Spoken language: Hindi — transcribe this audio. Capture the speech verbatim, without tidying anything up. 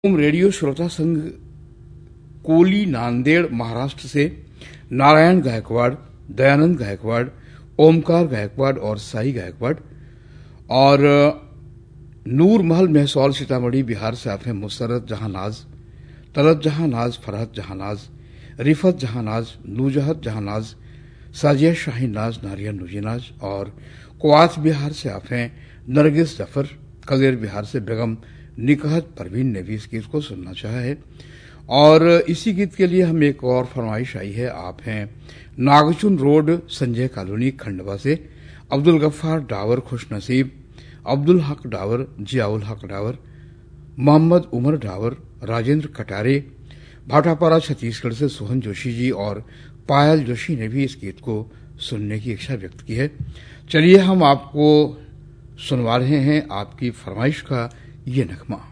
ओम रेडियो श्रोता संघ कोली नांदेड़ महाराष्ट्र से नारायण गायकवाड़, दयानंद गायकवाड़, ओमकार गायकवाड़ और साई गायकवाड़, और नूर महल महसौल सीतामढ़ी बिहार से आप हैं मुसरत जहानाज, तलत जहानाज, फरहत जहानाज, रिफत जहानाज, नूजहत जहानाज, साजिया शाहीन नाज, नारिया नूजीनाज, और कुआत बिहार से आप हैं नरगिस जफर, कलेर बिहार से बेगम निकहत परवीन ने भी इस गीत को सुनना चाहा है। और इसी गीत के लिए हम एक और फरमाइश आई है। आप हैं नागचुन रोड संजय कॉलोनी खंडवा से अब्दुल गफ्फार डावर खुश नसीब, अब्दुल हक डावर, जियाउल हक डावर, मोहम्मद उमर डावर, राजेंद्र कटारे, भाटापारा छत्तीसगढ़ से सोहन जोशी जी और पायल जोशी ने भी इस गीत को सुनने की इच्छा व्यक्त की है। चलिए हम आपको सुनवा रहे हैं आपकी फरमाइश का ये नगमा।